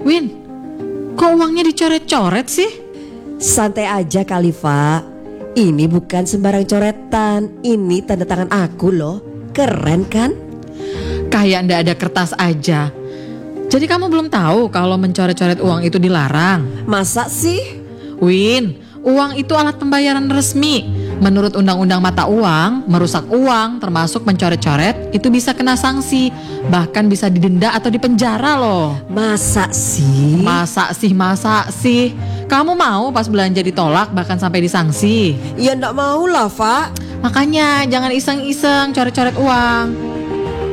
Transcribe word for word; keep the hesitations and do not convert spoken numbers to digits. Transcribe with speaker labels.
Speaker 1: Win, kok uangnya dicoret-coret sih?
Speaker 2: Santai aja kali, Fa. Ini bukan sembarang coretan. Ini tanda tangan aku loh. Keren kan?
Speaker 1: Kayak ndak ada kertas aja. Jadi kamu belum tahu kalau mencoret-coret uang itu dilarang?
Speaker 2: Masa sih?
Speaker 1: Win, uang itu alat pembayaran resmi. Menurut Undang-Undang Mata Uang, merusak uang termasuk mencoret-coret itu bisa kena sanksi. Bahkan bisa didenda atau dipenjara loh.
Speaker 2: Masa sih?
Speaker 1: Masa sih, masa sih? Kamu mau pas belanja ditolak bahkan sampai disanksi?
Speaker 2: Ya ndak mau lah, Fa.
Speaker 1: Makanya jangan iseng-iseng coret-coret uang.